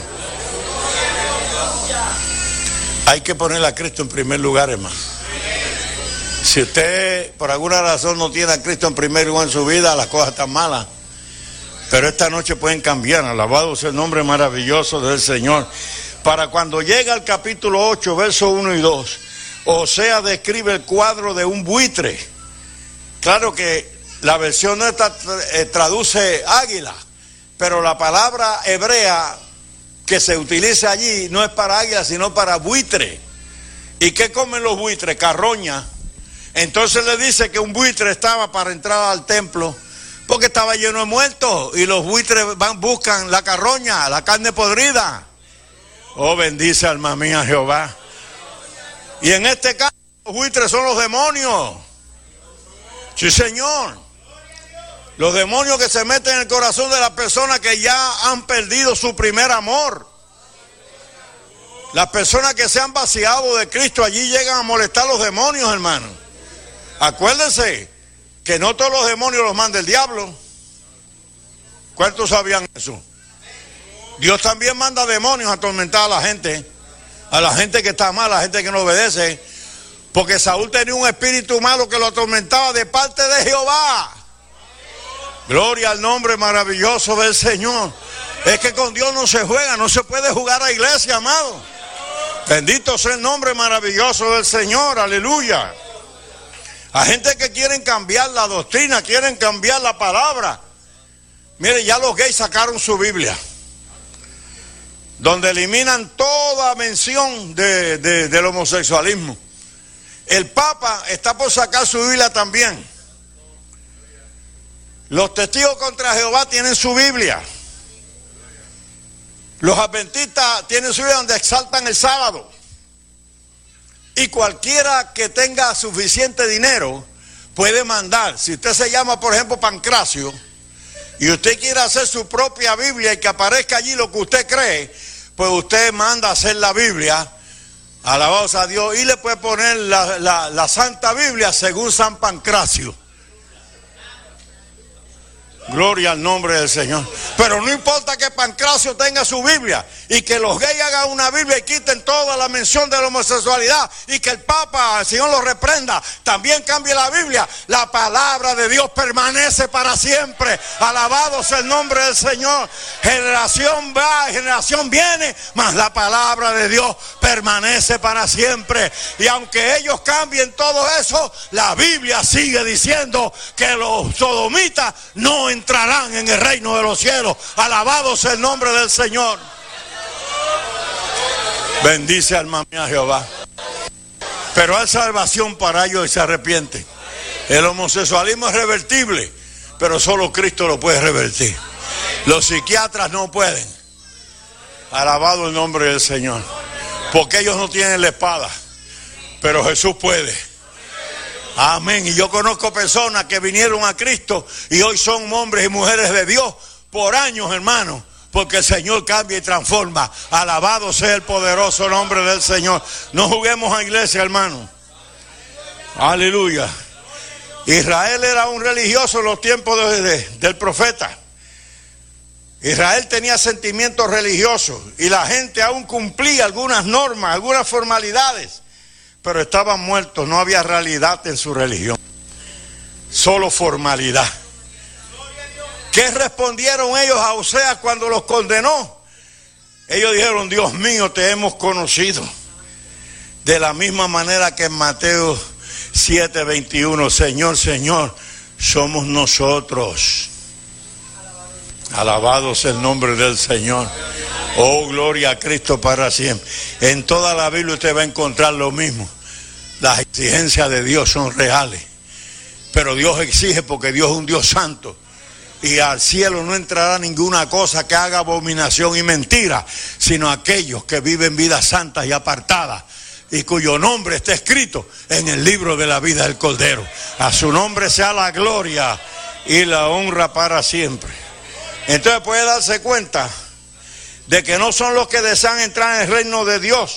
Hay que poner a Cristo en primer lugar, hermano. Si usted por alguna razón no tiene a Cristo en primer lugar en su vida, las cosas están malas. Pero esta noche pueden cambiar. Alabado sea el nombre maravilloso del Señor. Para cuando llega al capítulo 8, versos 1 y 2, Osea describe el cuadro de un buitre. Claro que la versión esta traduce águila, pero la palabra hebrea que se utiliza allí no es para águila, sino para buitre. ¿Y qué comen los buitres? Carroña. Entonces le dice que un buitre estaba para entrar al templo porque estaba lleno de muertos y los buitres buscan la carroña, la carne podrida. Oh, bendice alma mía Jehová. Y en este caso los buitres son los demonios. Sí, Señor. Los demonios que se meten en el corazón de las personas que ya han perdido su primer amor. Las personas que se han vaciado de Cristo, allí llegan a molestar a los demonios, hermano. Acuérdense que no todos los demonios los manda el diablo. ¿Cuántos sabían eso? Dios también manda demonios a atormentar a la gente que está mal, a la gente que no obedece. Porque Saúl tenía un espíritu malo que lo atormentaba de parte de Jehová. Gloria al nombre maravilloso del Señor. Es que con Dios no se juega, no se puede jugar a iglesia, amado. Bendito sea el nombre maravilloso del Señor, aleluya. A gente que quieren cambiar la doctrina, quieren cambiar la palabra. Mire, ya los gays sacaron su Biblia, donde eliminan toda mención del homosexualismo. El Papa está por sacar su Biblia también. Los testigos contra Jehová tienen su Biblia. Los adventistas tienen su Biblia donde exaltan el sábado. Y cualquiera que tenga suficiente dinero puede mandar. Si usted se llama, por ejemplo, Pancracio, y usted quiere hacer su propia Biblia y que aparezca allí lo que usted cree, pues usted manda a hacer la Biblia, alabados a Dios, y le puede poner la Santa Biblia según San Pancracio. Gloria al nombre del Señor. Pero no importa que Pancracio tenga su Biblia y que los gays hagan una Biblia y quiten toda la mención de la homosexualidad y que el Papa, el Señor lo reprenda, también cambie la Biblia. La palabra de Dios permanece para siempre. Alabado sea el nombre del Señor. Generación va, generación viene, mas la palabra de Dios permanece para siempre. Y aunque ellos cambien todo eso, la Biblia sigue diciendo que los sodomitas no entrarán en el reino de los cielos. Alabado sea el nombre del Señor. Bendice alma mía Jehová. Pero hay salvación para ellos y se arrepienten. El homosexualismo es revertible, pero solo Cristo lo puede revertir. Los psiquiatras no pueden. Alabado el nombre del Señor. Porque ellos no tienen la espada, pero Jesús puede. Amén. Y yo conozco personas que vinieron a Cristo y hoy son hombres y mujeres de Dios por años, hermano, porque el Señor cambia y transforma. Alabado sea el poderoso nombre del Señor. No juguemos a iglesia, hermano. Aleluya. Israel era un religioso en los tiempos del profeta. Israel tenía sentimientos religiosos y la gente aún cumplía algunas normas, algunas formalidades, pero estaban muertos, no había realidad en su religión, solo formalidad. ¿Qué respondieron ellos a Osea cuando los condenó? Ellos dijeron: Dios mío, te hemos conocido. De la misma manera que en Mateo 7:21, Señor, Señor, somos nosotros. Alabado sea el nombre del Señor. Oh, gloria a Cristo para siempre. En toda la Biblia usted va a encontrar lo mismo. Las exigencias de Dios son reales, pero Dios exige porque Dios es un Dios santo. Y al cielo no entrará ninguna cosa que haga abominación y mentira, sino aquellos que viven vidas santas y apartadas, y cuyo nombre está escrito en el libro de la vida del Cordero. A su nombre sea la gloria y la honra para siempre. Entonces puede darse cuenta de que no son los que desean entrar en el reino de Dios,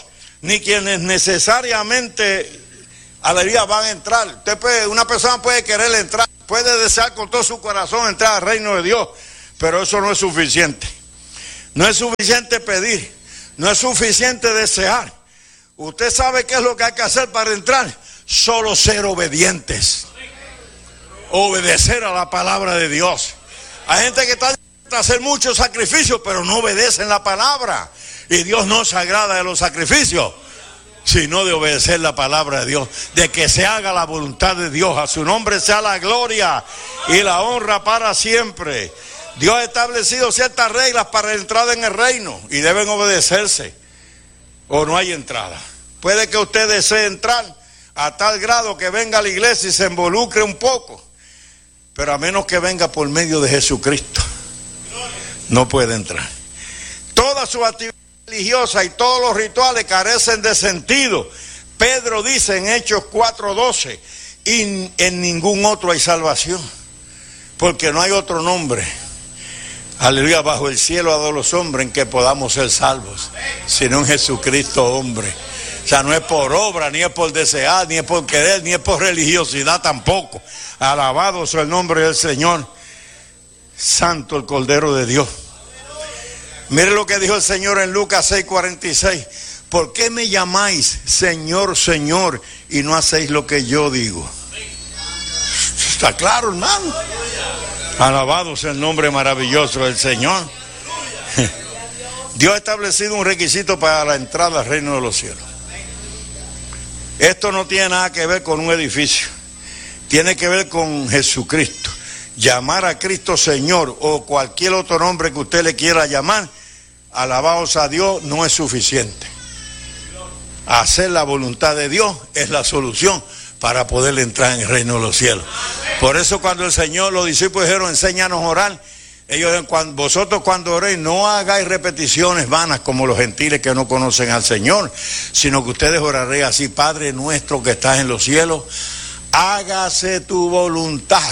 ni quienes necesariamente aleluya van a entrar. Una persona puede querer entrar, puede desear con todo su corazón entrar al reino de Dios, pero eso no es suficiente. No es suficiente pedir, no es suficiente desear. Usted sabe qué es lo que hay que hacer para entrar. Solo ser obedientes. Obedecer a la palabra de Dios. Hay gente que está dispuesta a hacer muchos sacrificios, pero no obedecen la palabra. Y Dios no se agrada de los sacrificios, sino de obedecer la palabra de Dios, de que se haga la voluntad de Dios. A su nombre sea la gloria y la honra para siempre. Dios ha establecido ciertas reglas para la entrada en el reino y deben obedecerse, o no hay entrada. Puede que usted desee entrar a tal grado que venga a la iglesia y se involucre un poco, pero a menos que venga por medio de Jesucristo, no puede entrar. Todas sus actividades religiosas y todos los rituales carecen de sentido. Pedro dice en Hechos 4:12, y en ningún otro hay salvación, porque no hay otro nombre, aleluya, bajo el cielo a los hombres en que podamos ser salvos, sino en Jesucristo hombre. O sea, no es por obra, ni es por desear, ni es por querer, ni es por religiosidad tampoco. Alabado sea el nombre del Señor. Santo el Cordero de Dios. Mire lo que dijo el Señor en Lucas 6:46. ¿Por qué me llamáis Señor, Señor, y no hacéis lo que yo digo? ¿Está claro, hermano? Alabado sea el nombre maravilloso del Señor. Dios ha establecido un requisito para la entrada al reino de los cielos. Esto no tiene nada que ver con un edificio, tiene que ver con Jesucristo. Llamar a Cristo Señor o cualquier otro nombre que usted le quiera llamar, alabados a Dios, no es suficiente. Hacer la voluntad de Dios es la solución para poder entrar en el reino de los cielos. Por eso cuando el Señor, los discípulos dijeron, enséñanos a orar, ellos dijeron, vosotros cuando oréis no hagáis repeticiones vanas como los gentiles que no conocen al Señor, sino que ustedes oraréis así: Padre nuestro que estás en los cielos, hágase tu voluntad